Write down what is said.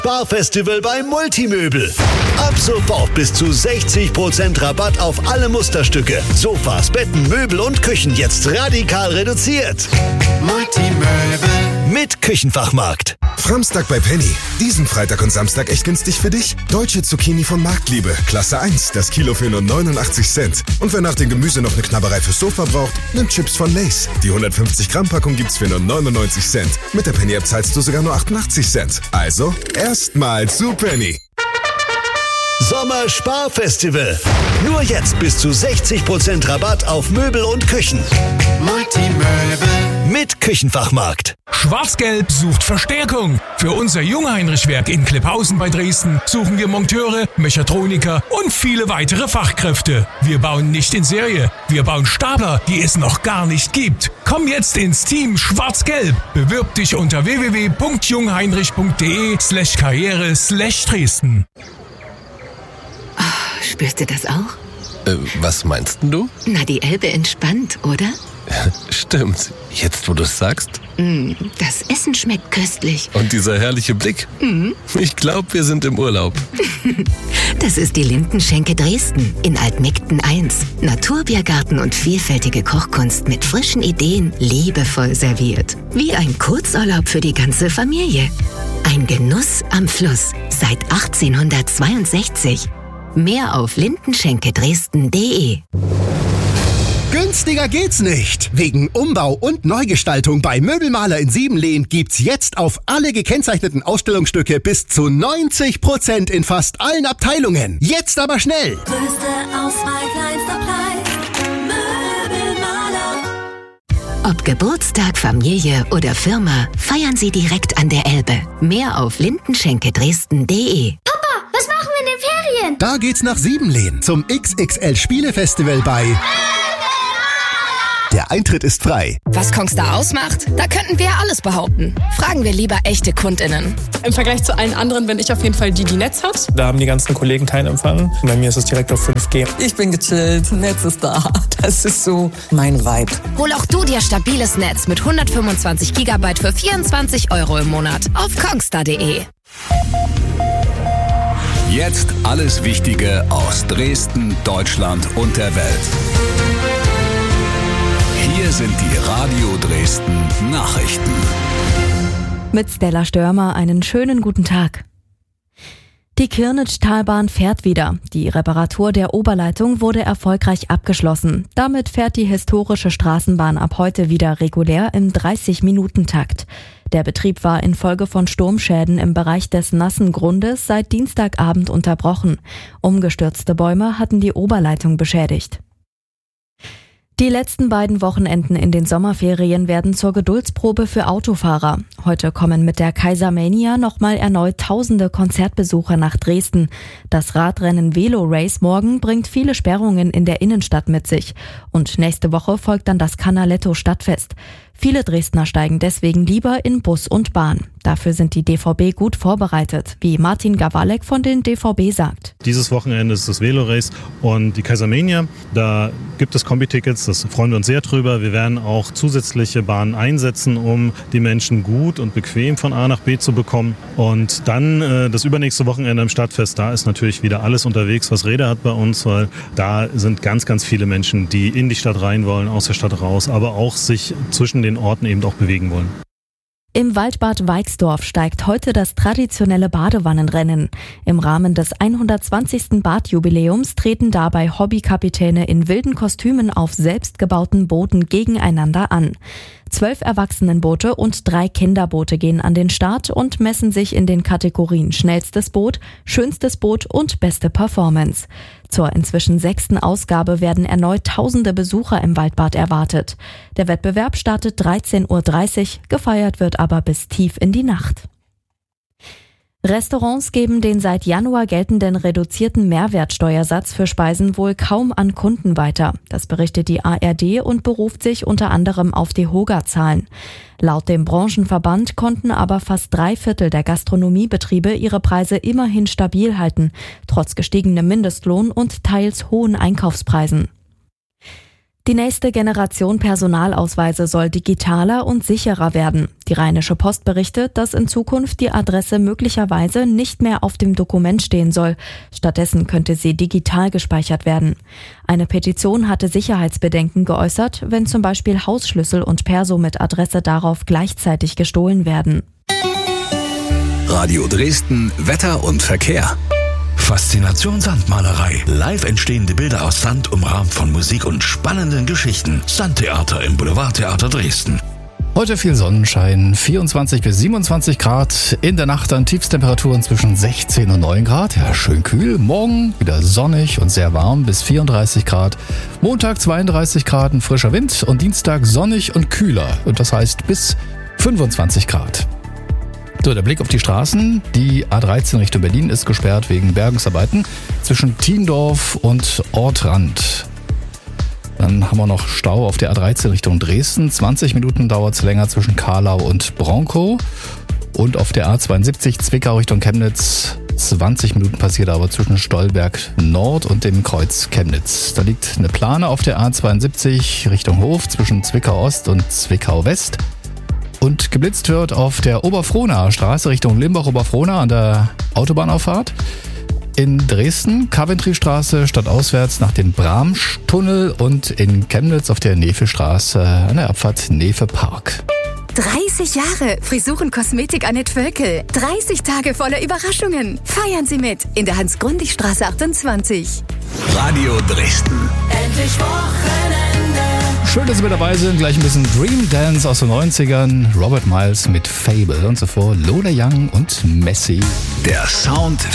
Sparfestival bei Multimöbel. Ab sofort bis zu 60% Rabatt auf alle Musterstücke. Sofas, Betten, Möbel und Küchen jetzt radikal reduziert. Multimöbel mit Küchenfachmarkt. Framstag bei Penny. Diesen Freitag und Samstag echt günstig für dich. Deutsche Zucchini von Marktliebe. Klasse 1. Das Kilo für nur 89 Cent. Und wer nach dem Gemüse noch eine Knabberei fürs Sofa braucht, nimmt Chips von Lay's. Die 150 Gramm Packung gibt's für nur 99 Cent. Mit der Penny App zahlst du sogar nur 88 Cent. Also, erstmal zu Penny. Sommer-Sparfestival. Nur jetzt bis zu 60% Rabatt auf Möbel und Küchen. Multimöbel mit Küchenfachmarkt. Schwarz-Gelb sucht Verstärkung. Für unser Jungheinrich-Werk in Klipphausen bei Dresden suchen wir Monteure, Mechatroniker und viele weitere Fachkräfte. Wir bauen nicht in Serie. Wir bauen Stapler, die es noch gar nicht gibt. Komm jetzt ins Team Schwarz-Gelb. Bewirb dich unter www.jungheinrich.de/karriere/Dresden. Spürst du das auch? Was meinst du? Na, die Elbe entspannt, oder? Stimmt. Jetzt, wo du es sagst. Das Essen schmeckt köstlich. Und dieser herrliche Blick. Ich glaube, wir sind im Urlaub. Das ist die Lindenschenke Dresden in Altmegden 1. Naturbiergarten und vielfältige Kochkunst mit frischen Ideen, liebevoll serviert. Wie ein Kurzurlaub für die ganze Familie. Ein Genuss am Fluss seit 1862. Mehr auf lindenschenkedresden.de. Günstiger geht's nicht. Wegen Umbau und Neugestaltung bei Möbelmaler in Siebenlehn gibt's jetzt auf alle gekennzeichneten Ausstellungsstücke bis zu 90% in fast allen Abteilungen. Jetzt aber schnell! Größte Auswahl, kleinster Preis. Möbelmaler. Ob Geburtstag, Familie oder Firma, feiern Sie direkt an der Elbe. Mehr auf lindenschenkedresden.de. Papa, was machen wir in den Ferien? Da geht's nach Siebenlehn zum XXL Spielefestival bei... Der Eintritt ist frei. Was Kongstar ausmacht? Da könnten wir alles behaupten. Fragen wir lieber echte KundInnen. Im Vergleich zu allen anderen bin ich auf jeden Fall die Netz hat. Da haben die ganzen Kollegen keinen Empfang. Bei mir ist es direkt auf 5G. Ich bin gechillt, Netz ist da. Das ist so mein Vibe. Hol auch du dir stabiles Netz mit 125 GB für 24 € im Monat auf kongstar.de. Jetzt alles Wichtige aus Dresden, Deutschland und der Welt. Hier sind die Radio Dresden Nachrichten. Mit Stella Störmer einen schönen guten Tag. Die Kirnitsch-Talbahn fährt wieder. Die Reparatur der Oberleitung wurde erfolgreich abgeschlossen. Damit fährt die historische Straßenbahn ab heute wieder regulär im 30-Minuten-Takt. Der Betrieb war infolge von Sturmschäden im Bereich des nassen Grundes seit Dienstagabend unterbrochen. Umgestürzte Bäume hatten die Oberleitung beschädigt. Die letzten beiden Wochenenden in den Sommerferien werden zur Geduldsprobe für Autofahrer. Heute kommen mit der Kaisermania nochmal erneut tausende Konzertbesucher nach Dresden. Das Radrennen Velo Race morgen bringt viele Sperrungen in der Innenstadt mit sich. Und nächste Woche folgt dann das Canaletto Stadtfest. Viele Dresdner steigen deswegen lieber in Bus und Bahn. Dafür sind die DVB gut vorbereitet, wie Martin Gawalek von den DVB sagt. Dieses Wochenende ist das Velo Race und die Kaisermania. Da gibt es Kombi-Tickets, das freuen wir uns sehr drüber. Wir werden auch zusätzliche Bahnen einsetzen, um die Menschen gut und bequem von A nach B zu bekommen. Und dann das übernächste Wochenende im Stadtfest, da ist natürlich wieder alles unterwegs, was Räder hat bei uns, weil da sind ganz, ganz viele Menschen, die in die Stadt rein wollen, aus der Stadt raus, aber auch sich zwischen den Orten eben auch bewegen wollen. Im Waldbad Weixdorf steigt heute das traditionelle Badewannenrennen. Im Rahmen des 120. Badjubiläums treten dabei Hobbykapitäne in wilden Kostümen auf selbstgebauten Booten gegeneinander an. 12 Erwachsenenboote und 3 Kinderboote gehen an den Start und messen sich in den Kategorien schnellstes Boot, schönstes Boot und beste Performance. Zur inzwischen 6. Ausgabe werden erneut tausende Besucher im Waldbad erwartet. Der Wettbewerb startet 13:30 Uhr, gefeiert wird aber bis tief in die Nacht. Restaurants geben den seit Januar geltenden reduzierten Mehrwertsteuersatz für Speisen wohl kaum an Kunden weiter. Das berichtet die ARD und beruft sich unter anderem auf die Hoga-Zahlen. Laut dem Branchenverband konnten aber fast 3/4 der Gastronomiebetriebe ihre Preise immerhin stabil halten, trotz gestiegenem Mindestlohn und teils hohen Einkaufspreisen. Die nächste Generation Personalausweise soll digitaler und sicherer werden. Die Rheinische Post berichtet, dass in Zukunft die Adresse möglicherweise nicht mehr auf dem Dokument stehen soll. Stattdessen könnte sie digital gespeichert werden. Eine Petition hatte Sicherheitsbedenken geäußert, wenn zum Beispiel Hausschlüssel und Perso mit Adresse darauf gleichzeitig gestohlen werden. Radio Dresden, Wetter und Verkehr. Faszination Sandmalerei. Live entstehende Bilder aus Sand, umrahmt von Musik und spannenden Geschichten. Sandtheater im Boulevardtheater Dresden. Heute viel Sonnenschein, 24 bis 27 Grad. In der Nacht dann Tiefstemperaturen zwischen 16 und 9 Grad. Ja, schön kühl. Morgen wieder sonnig und sehr warm bis 34 Grad. Montag 32 Grad, ein frischer Wind. Und Dienstag sonnig und kühler. Und das heißt bis 25 Grad. So, der Blick auf die Straßen. Die A13 Richtung Berlin ist gesperrt wegen Bergungsarbeiten zwischen Thiendorf und Ortrand. Dann haben wir noch Stau auf der A13 Richtung Dresden. 20 Minuten dauert es länger zwischen Kahlau und Bronkow. Und auf der A72 Zwickau Richtung Chemnitz. 20 Minuten passiert aber zwischen Stolberg Nord und dem Kreuz Chemnitz. Da liegt eine Plane auf der A72 Richtung Hof zwischen Zwickau Ost und Zwickau West. Und geblitzt wird auf der Oberfrohnaer Straße Richtung Limbach-Oberfrohna an der Autobahnauffahrt. In Dresden, Coventry-Straße, stadtauswärts nach dem Bramstunnel und in Chemnitz auf der Nefe-Straße an der Abfahrt Nefe-Park. 30 Jahre Frisuren Kosmetik Annette Völkel. 30 Tage voller Überraschungen. Feiern Sie mit in der Hans-Grundig-Straße 28. Radio Dresden. Endlich Wochenende. Schön, dass Sie mit dabei sind. Gleich ein bisschen Dream Dance aus den 90ern. Robert Miles mit Fable und zuvor Lola Young und Messi. Der Sound